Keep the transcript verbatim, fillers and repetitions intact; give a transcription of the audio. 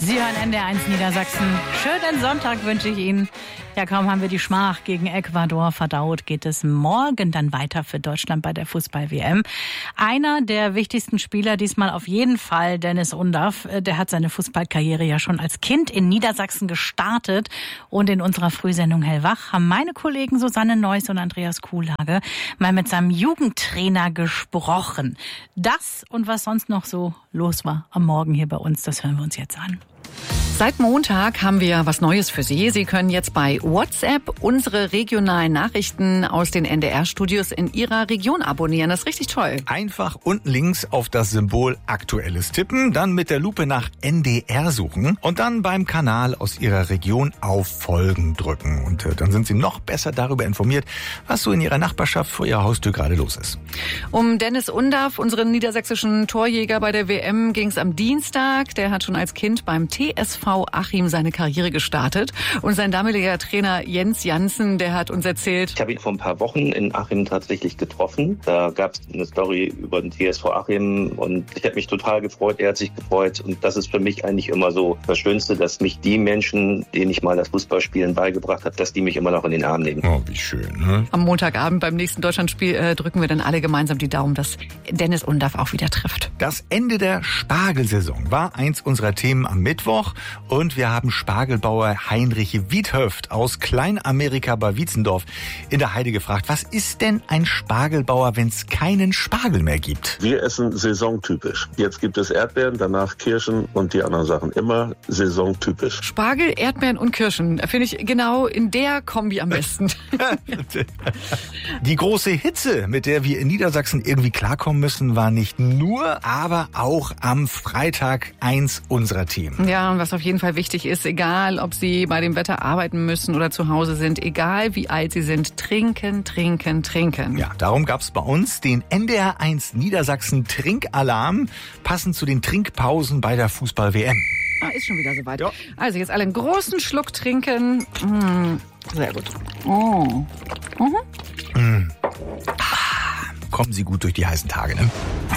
Sie hören N D R eins Niedersachsen. Schönen Sonntag wünsche ich Ihnen. Ja, kaum haben wir die Schmach gegen Ecuador verdaut, geht es morgen dann weiter für Deutschland bei der Fußball-W M. Einer der wichtigsten Spieler diesmal auf jeden Fall, Dennis Undaff. Der hat seine Fußballkarriere ja schon als Kind in Niedersachsen gestartet. Und in unserer Frühsendung Hellwach haben meine Kollegen Susanne Neuss und Andreas Kuhlage mal mit seinem Jugendtrainer gesprochen. Das und was sonst noch so los war am Morgen hier bei uns, das hören wir uns jetzt an. Seit Montag haben wir was Neues für Sie. Sie können jetzt bei WhatsApp unsere regionalen Nachrichten aus den N D R-Studios in Ihrer Region abonnieren. Das ist richtig toll. Einfach unten links auf das Symbol Aktuelles tippen, dann mit der Lupe nach N D R suchen und dann beim Kanal aus Ihrer Region auf Folgen drücken. Und äh, dann sind Sie noch besser darüber informiert, was so in Ihrer Nachbarschaft vor Ihrer Haustür gerade los ist. Um Dennis Undaff, unseren niedersächsischen Torjäger bei der W M, ging es am Dienstag. Der hat schon als Kind beim T S V Achim seine Karriere gestartet. Und sein damaliger Trainer Jens Janssen, der hat uns erzählt: Ich habe ihn vor ein paar Wochen in Achim tatsächlich getroffen. Da gab es eine Story über den T S V Achim und ich habe mich total gefreut, er hat sich gefreut. Und das ist für mich eigentlich immer so das Schönste, dass mich die Menschen, denen ich mal das Fußballspielen beigebracht habe, dass die mich immer noch in den Arm nehmen. Oh, wie schön, ne? Am Montagabend beim nächsten Deutschlandspiel äh, drücken wir dann alle gemeinsam die Daumen, dass Dennis Undaff auch wieder trifft. Das Ende der Spargelsaison war eins unserer Themen am Mittwoch. Und wir haben Spargelbauer Heinrich Wiethöft aus Kleinamerika bei Wietzendorf in der Heide gefragt, was ist denn ein Spargelbauer, wenn es keinen Spargel mehr gibt? Wir essen saisontypisch. Jetzt gibt es Erdbeeren, danach Kirschen und die anderen Sachen. Immer saisontypisch. Spargel, Erdbeeren und Kirschen. Finde ich genau in der Kombi am besten. Die große Hitze, mit der wir in Niedersachsen irgendwie klarkommen müssen, war nicht nur, aber auch am Freitag eins unserer Themen. Ja, und was auf jeden Fall wichtig ist, egal ob Sie bei dem Wetter arbeiten müssen oder zu Hause sind, egal wie alt Sie sind, trinken, trinken, trinken. Ja, darum gab's bei uns den N D R eins Niedersachsen Trinkalarm, passend zu den Trinkpausen bei der Fußball-W M. Ah, ist schon wieder soweit. Ja. Also jetzt alle einen großen Schluck trinken. Mmh, sehr gut. Oh. Mhm. Mm. Ah, kommen Sie gut durch die heißen Tage, ne?